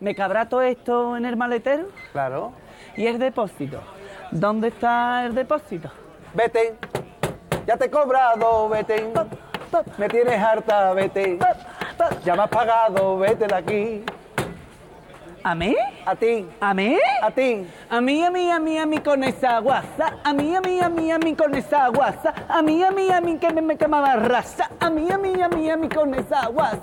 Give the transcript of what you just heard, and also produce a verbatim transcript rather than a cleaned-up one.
¿Me cabrá todo esto en el maletero? Claro. ¿Y el depósito? ¿Dónde está el depósito? Vete. Ya te he cobrado, vete. Me tienes harta, vete. Ya me has pagado, vete de aquí. ¿A mí? A ti. ¿A mí? A ti. A mí, a mí, a mí, a mí con esa guasa. A mí, a mí, a mí, a mí con esa guasa. A mí, a mí, a mí que me, me quemaba raza. A mí, a mí, a mí, a mí con esa guasa.